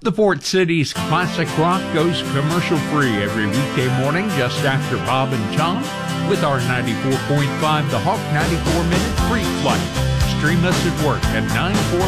The Fort City's classic rock goes commercial-free every weekday morning just after Bob and Tom with our 94.5 The Hawk 94-minute free flight. Stream us at work at